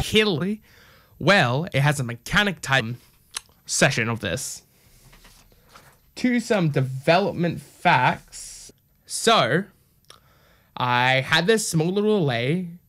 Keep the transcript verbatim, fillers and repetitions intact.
kill? Well, it has a mechanic type session of this. To some development facts. So, I had this small little array